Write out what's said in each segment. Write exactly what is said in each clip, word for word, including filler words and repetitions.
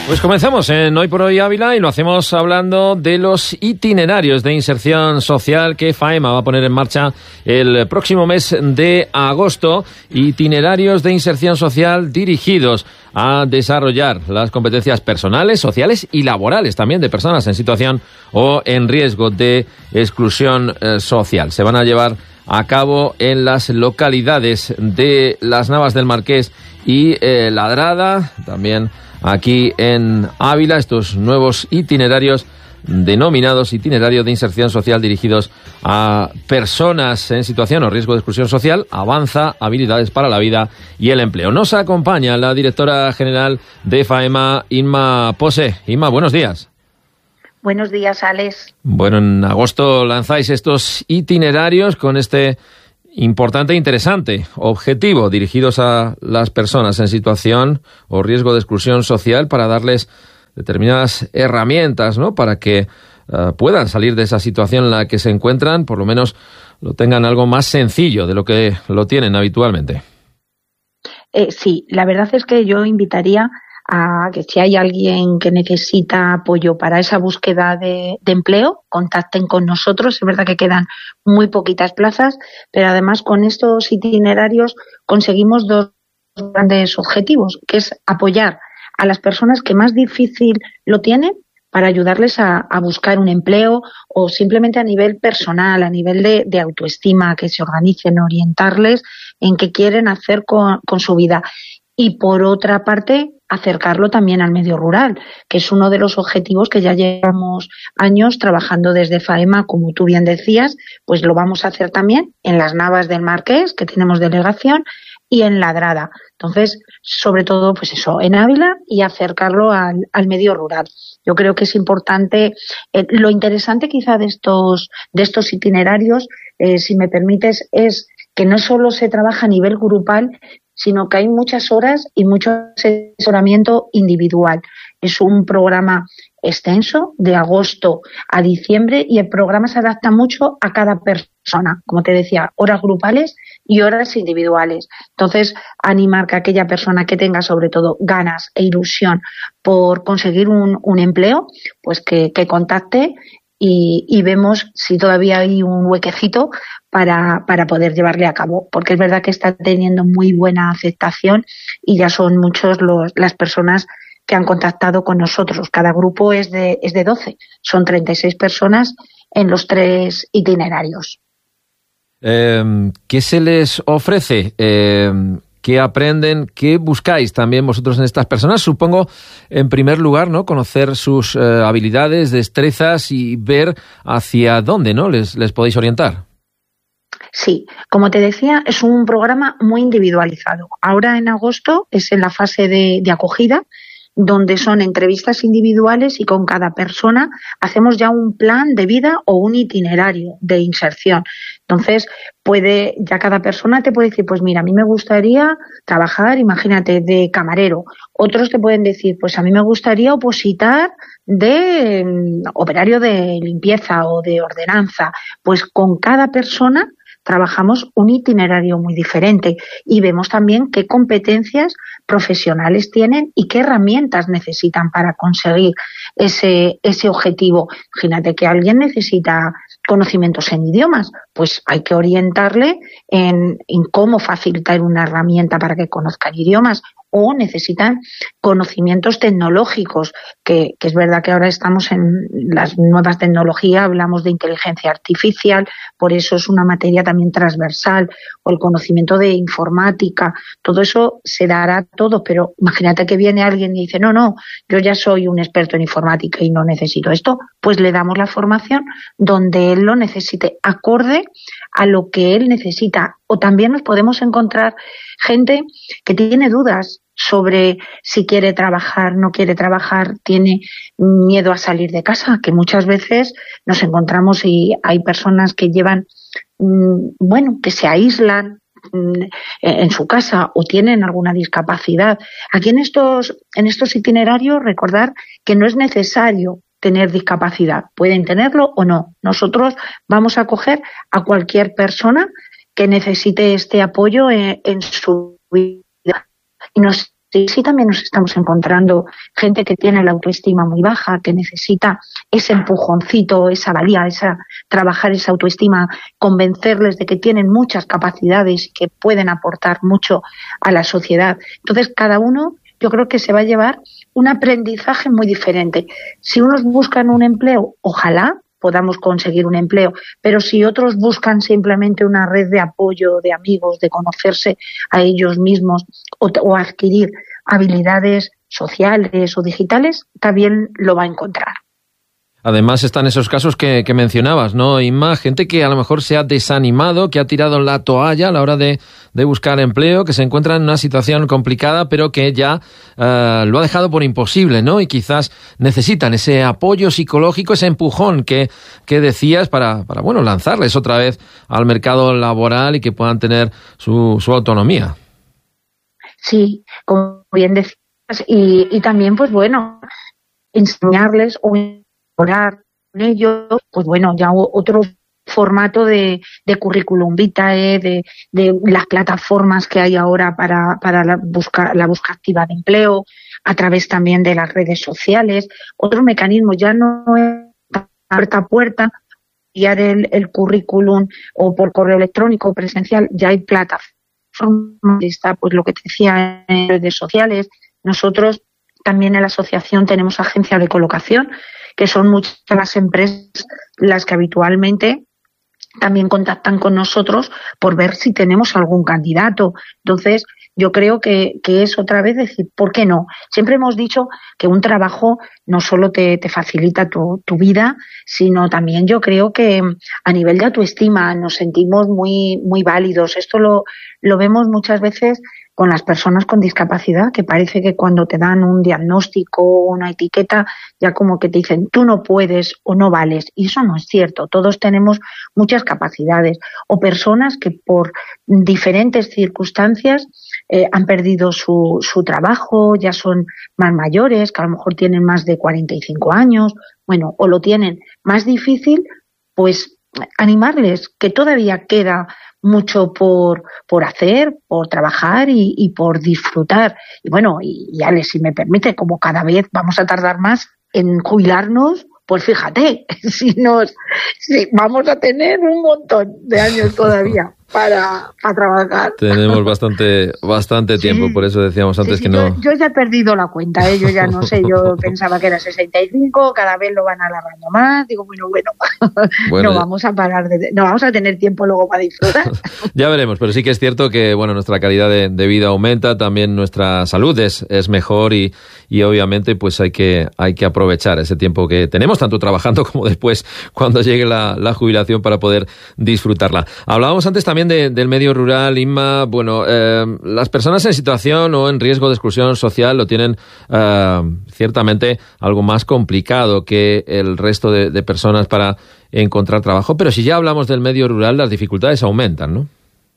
Pues comenzamos en Hoy por Hoy Ávila y lo hacemos hablando de los itinerarios de inserción social que FAEMA va a poner en marcha el próximo mes de agosto. Itinerarios de inserción social dirigidos a desarrollar las competencias personales, sociales y laborales también de personas en situación o en riesgo de exclusión eh, social. Se van a llevar a cabo en las localidades de Las Navas del Marqués y eh, Ladrada, también aquí en Ávila, estos nuevos itinerarios denominados itinerarios de inserción social dirigidos a personas en situación o riesgo de exclusión social, Avanza, habilidades para la vida y el empleo. Nos acompaña la directora general de FAEMA, Inma Pose. Inma, buenos días. Buenos días, Alex. Bueno, en agosto lanzáis estos itinerarios con este importante e interesante objetivo dirigidos a las personas en situación o riesgo de exclusión social para darles determinadas herramientas, ¿no?, para que uh, puedan salir de esa situación en la que se encuentran, por lo menos lo tengan algo más sencillo de lo que lo tienen habitualmente. Eh, sí, la verdad es que yo invitaría a que si hay alguien que necesita apoyo para esa búsqueda de, de empleo, contacten con nosotros. Es verdad que quedan muy poquitas plazas, pero además con estos itinerarios conseguimos dos grandes objetivos, que es apoyar a las personas que más difícil lo tienen para ayudarles a, a buscar un empleo o simplemente a nivel personal, a nivel de, de autoestima, que se organicen, orientarles en qué quieren hacer con, con su vida. Y por otra parte, acercarlo también al medio rural, que es uno de los objetivos que ya llevamos años trabajando desde FAEMA, como tú bien decías, pues lo vamos a hacer también en Las Navas del Marqués, que tenemos delegación, y en Ladrada. Entonces, sobre todo, pues eso, en Ávila y acercarlo al, al medio rural. Yo creo que es importante, eh, lo interesante quizá de estos, de estos itinerarios, eh, si me permites, es que no solo se trabaja a nivel grupal, sino que hay muchas horas y mucho asesoramiento individual. Es un programa extenso, de agosto a diciembre, y el programa se adapta mucho a cada persona. Como te decía, horas grupales y horas individuales. Entonces, animar que aquella persona que tenga sobre todo ganas e ilusión por conseguir un, un empleo, pues que, que contacte y, y vemos si todavía hay un huequecito para, para poder llevarle a cabo, porque es verdad que está teniendo muy buena aceptación y ya son muchos los, las personas que han contactado con nosotros. Cada grupo es de, es de doce, son treinta y seis personas en los tres itinerarios. Eh, ¿Qué se les ofrece? Eh, ¿Qué aprenden? ¿Qué buscáis también vosotros en estas personas? Supongo, en primer lugar, ¿no?, conocer sus eh, habilidades, destrezas y ver hacia dónde, ¿no?, les, les podéis orientar. Sí, como te decía, es un programa muy individualizado. Ahora en agosto es en la fase de, de acogida, donde son entrevistas individuales y con cada persona hacemos ya un plan de vida o un itinerario de inserción. Entonces, puede, ya cada persona te puede decir, pues mira, a mí me gustaría trabajar, imagínate, de camarero. Otros te pueden decir, pues a mí me gustaría opositar de um, operario de limpieza o de ordenanza. Pues con cada persona trabajamos un itinerario muy diferente y vemos también qué competencias profesionales tienen y qué herramientas necesitan para conseguir ese, ese objetivo. Imagínate que alguien necesita conocimientos en idiomas, pues hay que orientarle en, en cómo facilitar una herramienta para que conozcan idiomas, o necesitan conocimientos tecnológicos, que, que es verdad que ahora estamos en las nuevas tecnologías, hablamos de inteligencia artificial, por eso es una materia también transversal, o el conocimiento de informática, todo eso se dará todo, pero imagínate que viene alguien y dice, no, no, yo ya soy un experto en informática y no necesito esto, pues le damos la formación donde él lo necesite, acorde a lo que él necesita. O también nos podemos encontrar gente que tiene dudas sobre si quiere trabajar, no quiere trabajar, tiene miedo a salir de casa, que muchas veces nos encontramos y hay personas que llevan, bueno, que se aíslan en su casa o tienen alguna discapacidad. Aquí en estos, en estos itinerarios, recordar que no es necesario tener discapacidad, pueden tenerlo o no. Nosotros vamos a acoger a cualquier persona que necesite este apoyo en, en su vida y nos Sí, sí, también nos estamos encontrando gente que tiene la autoestima muy baja, que necesita ese empujoncito, esa valía, esa trabajar esa autoestima, convencerles de que tienen muchas capacidades y que pueden aportar mucho a la sociedad. Entonces, cada uno, yo creo que se va a llevar un aprendizaje muy diferente. Si unos buscan un empleo, ojalá podamos conseguir un empleo, pero si otros buscan simplemente una red de apoyo, de amigos, de conocerse a ellos mismos o, o adquirir habilidades sociales o digitales, también lo va a encontrar. Además están esos casos que, que mencionabas, ¿no, Inma? Gente que a lo mejor se ha desanimado, que ha tirado la toalla a la hora de, de buscar empleo, que se encuentra en una situación complicada, pero que ya uh, lo ha dejado por imposible, ¿no? Y quizás necesitan ese apoyo psicológico, ese empujón que, que decías para, para, bueno, lanzarles otra vez al mercado laboral y que puedan tener su, su autonomía. Sí, como bien decías, y, y también, pues bueno, enseñarles o orar con ellos, pues bueno, ya otro formato de, de currículum vitae, de, de las plataformas que hay ahora para, para la, busca, la búsqueda activa de empleo, a través también de las redes sociales. Otro mecanismo ya no es puerta a puerta, enviar el, el currículum o por correo electrónico o presencial, ya hay plataformas, está pues lo que te decía en redes sociales. Nosotros también en la asociación tenemos agencias de colocación, que son muchas las empresas las que habitualmente también contactan con nosotros por ver si tenemos algún candidato. Entonces, yo creo que, que es otra vez decir, ¿por qué no? Siempre hemos dicho que un trabajo no solo te, te facilita tu, tu vida, sino también yo creo que a nivel de autoestima nos sentimos muy, muy válidos. Esto lo, lo vemos muchas veces con las personas con discapacidad, que parece que cuando te dan un diagnóstico o una etiqueta, ya como que te dicen, tú no puedes o no vales. Y eso no es cierto. Todos tenemos muchas capacidades. O personas que por diferentes circunstancias eh, han perdido su, su trabajo, ya son más mayores, que a lo mejor tienen más de cuarenta y cinco años, bueno, o lo tienen más difícil, pues animarles que todavía queda mucho por por hacer, por trabajar y, y por disfrutar. Y bueno, y, y Ale, si me permite, como cada vez vamos a tardar más en jubilarnos, pues fíjate, si nos si vamos a tener un montón de años todavía para, para trabajar. Tenemos bastante bastante tiempo, sí. Por eso decíamos antes sí, sí, que no... Yo, yo ya he perdido la cuenta, ¿eh? Yo ya no sé, yo pensaba que era sesenta y cinco, cada vez lo van alargando más, digo, bueno, bueno, bueno no ya... vamos a parar, de, no vamos a tener tiempo luego para disfrutar. Ya veremos, pero sí que es cierto que, bueno, nuestra calidad de, de vida aumenta, también nuestra salud es, es mejor y, y obviamente pues hay que, hay que aprovechar ese tiempo que tenemos, tanto trabajando como después cuando llegue la, la jubilación para poder disfrutarla. Hablábamos antes también De, del medio rural, Inma. Bueno, eh, las personas en situación o en riesgo de exclusión social lo tienen eh, ciertamente algo más complicado que el resto de, de personas para encontrar trabajo, pero si ya hablamos del medio rural, las dificultades aumentan, ¿no?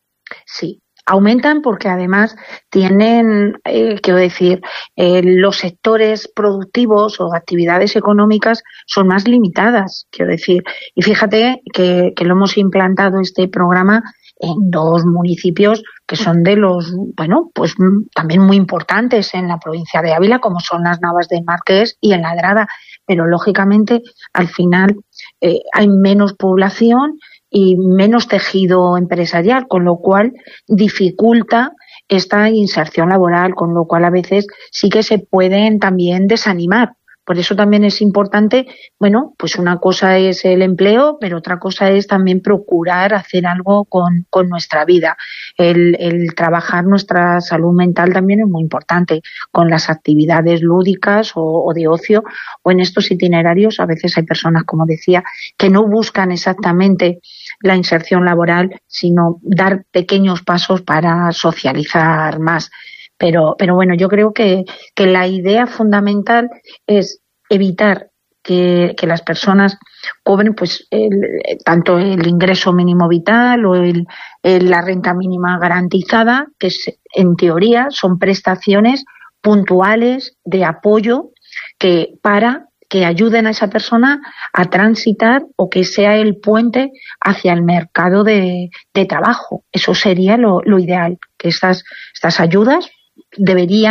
Sí. Aumentan porque además tienen, eh, quiero decir, eh, los sectores productivos o actividades económicas son más limitadas, quiero decir. Y fíjate que, que lo hemos implantado este programa en dos municipios que son de los, bueno, pues también muy importantes en la provincia de Ávila, como son las Navas del Marqués y en Ladrada. Pero lógicamente, al final, eh, hay menos población y menos tejido empresarial, con lo cual dificulta esta inserción laboral, con lo cual a veces sí que se pueden también desanimar. Por eso también es importante, bueno, pues una cosa es el empleo, pero otra cosa es también procurar hacer algo con, con nuestra vida. El, el trabajar nuestra salud mental también es muy importante, con las actividades lúdicas o, o de ocio, o en estos itinerarios. A veces hay personas, como decía, que no buscan exactamente la inserción laboral, sino dar pequeños pasos para socializar más. Pero, pero bueno, yo creo que, que la idea fundamental es evitar que, que las personas cobren pues el, tanto el ingreso mínimo vital o el, el, la renta mínima garantizada, que es, en teoría son prestaciones puntuales de apoyo que para que ayuden a esa persona a transitar o que sea el puente hacia el mercado de, de trabajo. Eso sería lo, lo ideal, que estas, estas ayudas deberían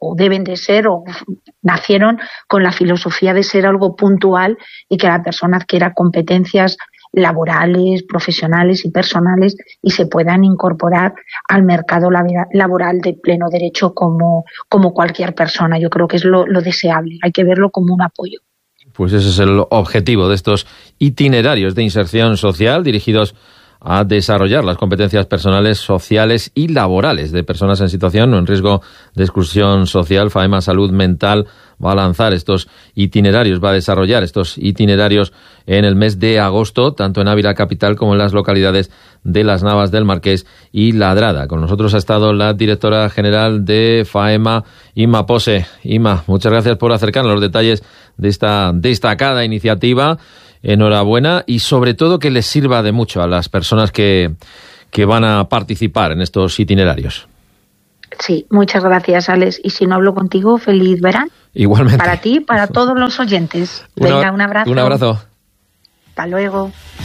o deben de ser, o nacieron con la filosofía de ser algo puntual y que la persona adquiera competencias laborales, profesionales y personales y se puedan incorporar al mercado laboral de pleno derecho como, como cualquier persona. Yo creo que es lo, lo deseable, hay que verlo como un apoyo. Pues ese es el objetivo de estos itinerarios de inserción social dirigidos a desarrollar las competencias personales, sociales y laborales de personas en situación o en riesgo de exclusión social. FAEMA Salud Mental va a lanzar estos itinerarios, va a desarrollar estos itinerarios en el mes de agosto, tanto en Ávila capital como en las localidades de Las Navas del Marqués y Ladrada. Con nosotros ha estado la directora general de FAEMA, Inma Pose. Inma, muchas gracias por acercarnos los detalles de esta destacada iniciativa. Enhorabuena y sobre todo que les sirva de mucho a las personas que, que van a participar en estos itinerarios. Sí, muchas gracias, Alex. Y si no hablo contigo, feliz verano. Igualmente. Para ti, para todos los oyentes. Venga, un abrazo. Un abrazo. Hasta luego.